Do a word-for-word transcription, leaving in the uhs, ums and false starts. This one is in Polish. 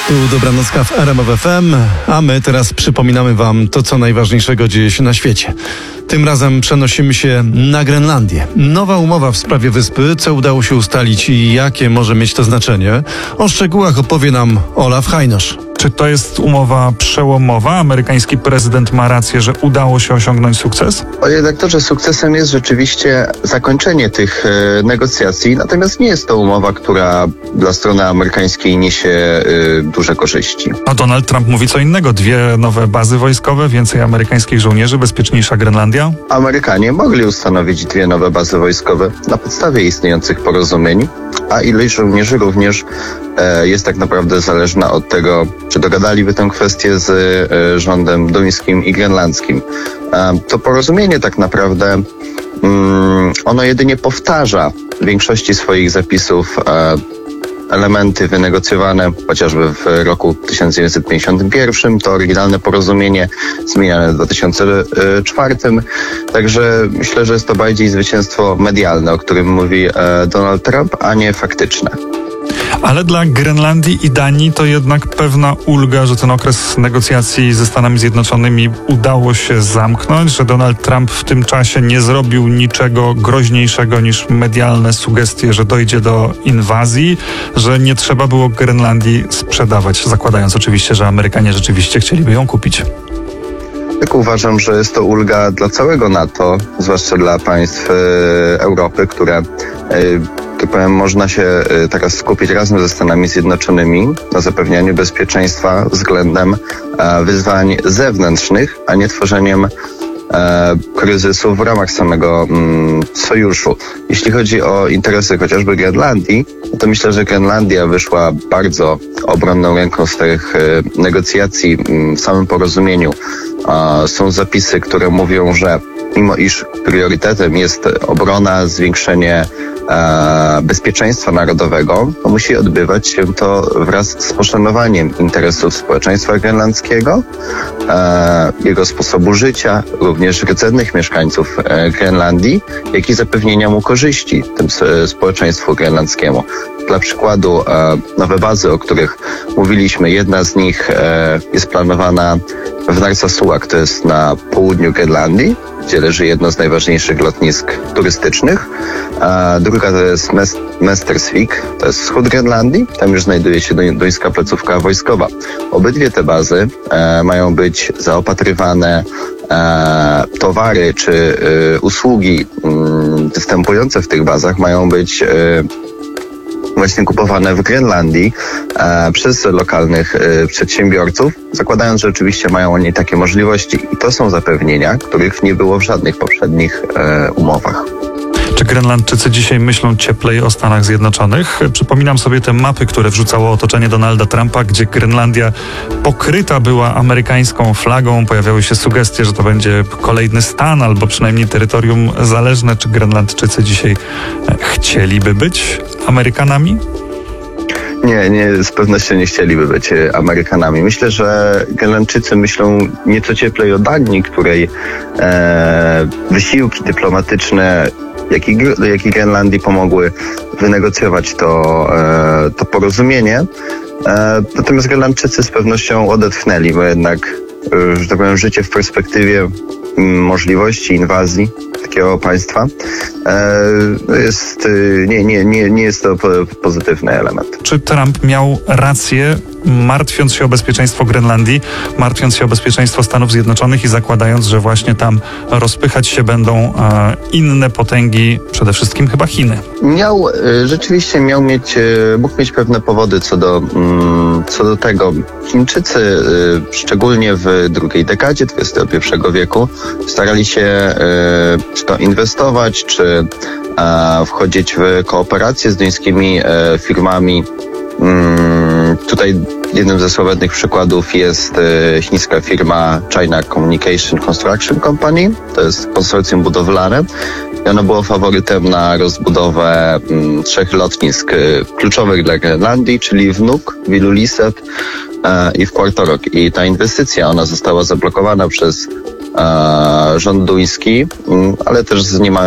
Tu Dobranocka w R M F F M, a my teraz przypominamy wam to, co najważniejszego dzieje się na świecie. Tym razem przenosimy się na Grenlandię. Nowa umowa w sprawie wyspy, co udało się ustalić i jakie może mieć to znaczenie. O szczegółach opowie nam Olaf Hajnosz. Czy to jest umowa przełomowa? Amerykański prezydent ma rację, że udało się osiągnąć sukces? Panie redaktorze, sukcesem jest rzeczywiście zakończenie tych e, negocjacji, natomiast nie jest to umowa, która dla strony amerykańskiej niesie e, duże korzyści. A Donald Trump mówi co innego. Dwie nowe bazy wojskowe, więcej amerykańskich żołnierzy, bezpieczniejsza Grenlandia? Amerykanie mogli ustanowić dwie nowe bazy wojskowe na podstawie istniejących porozumień, a ilość żołnierzy również e, jest tak naprawdę zależna od tego, czy dogadaliby tę kwestię z e, rządem duńskim i grenlandzkim. E, to porozumienie tak naprawdę mm, ono jedynie powtarza w większości swoich zapisów e, elementy wynegocjowane chociażby w roku tysiąc dziewięćset pięćdziesiątym pierwszym, to oryginalne porozumienie zmieniane w dwa tysiące czwartym. Także myślę, że jest to bardziej zwycięstwo medialne, o którym mówi e, Donald Trump, a nie faktyczne. Ale dla Grenlandii i Danii to jednak pewna ulga, że ten okres negocjacji ze Stanami Zjednoczonymi udało się zamknąć, że Donald Trump w tym czasie nie zrobił niczego groźniejszego niż medialne sugestie, że dojdzie do inwazji, że nie trzeba było Grenlandii sprzedawać, zakładając oczywiście, że Amerykanie rzeczywiście chcieliby ją kupić. Tak uważam, że jest to ulga dla całego NATO, zwłaszcza dla państw e, Europy, które, e, tak powiem, można się e, teraz skupić razem ze Stanami Zjednoczonymi na zapewnianiu bezpieczeństwa względem e, wyzwań zewnętrznych, a nie tworzeniem e, kryzysu w ramach samego mm, sojuszu. Jeśli chodzi o interesy chociażby Grenlandii, to myślę, że Grenlandia wyszła bardzo obronną ręką z tych e, negocjacji mm, w samym porozumieniu. Są zapisy, które mówią, że mimo iż priorytetem jest obrona, zwiększenie e, bezpieczeństwa narodowego, to musi odbywać się to wraz z poszanowaniem interesów społeczeństwa grenlandzkiego, e, jego sposobu życia, również rdzennych mieszkańców e, Grenlandii, jak i zapewnienia mu korzyści tym społeczeństwu grenlandzkiemu. Dla przykładu e, nowe bazy, o których mówiliśmy, jedna z nich e, jest planowana w Narsarsuaq, to jest na południu Grenlandii, gdzie leży jedno z najważniejszych lotnisk turystycznych. A druga to jest Mestersvik, to jest wschód Grenlandii, tam już znajduje się duńska placówka wojskowa. Obydwie te bazy e, mają być zaopatrywane e, towary czy e, usługi m, występujące w tych bazach mają być e, właśnie kupowane w Grenlandii e, przez lokalnych e, przedsiębiorców, zakładając, że oczywiście mają oni takie możliwości i to są zapewnienia, których nie było w żadnych poprzednich e, umowach. Czy Grenlandczycy dzisiaj myślą cieplej o Stanach Zjednoczonych? Przypominam sobie te mapy, które wrzucało otoczenie Donalda Trumpa, gdzie Grenlandia pokryta była amerykańską flagą. Pojawiały się sugestie, że to będzie kolejny stan albo przynajmniej terytorium zależne. Czy Grenlandczycy dzisiaj chcieliby być Amerykanami? Nie, nie, z pewnością nie chcieliby być Amerykanami. Myślę, że Grenlandczycy myślą nieco cieplej o Danii, której e, wysiłki dyplomatyczne jak i, jak i Grenlandii pomogły wynegocjować to, e, to porozumienie. E, natomiast Grenlandczycy z pewnością odetchnęli, bo jednak, e, że tak powiem, życie w perspektywie m, możliwości inwazji takiego państwa e, jest, nie, nie, nie, nie jest to pozytywny element. Czy Trump miał rację, martwiąc się o bezpieczeństwo Grenlandii, martwiąc się o bezpieczeństwo Stanów Zjednoczonych i zakładając, że właśnie tam rozpychać się będą e, inne potęgi, przede wszystkim chyba Chiny? Miał, rzeczywiście miał mieć, mógł mieć pewne powody co do, co do tego. Chińczycy, szczególnie w drugiej dekadzie dwudziestego pierwszego wieku, starali się czy to inwestować, czy wchodzić w kooperację z duńskimi firmami. Tutaj jednym ze sławetnych przykładów jest chińska firma China Communication Construction Company. To jest konsorcjum budowlane i ono było faworytem na rozbudowę m, trzech lotnisk y, kluczowych dla Grenlandii, czyli w Nuuk, w Ilulissat e, i w Qaqortoq. I ta inwestycja, ona została zablokowana przez e, rząd duński, m, ale też z niema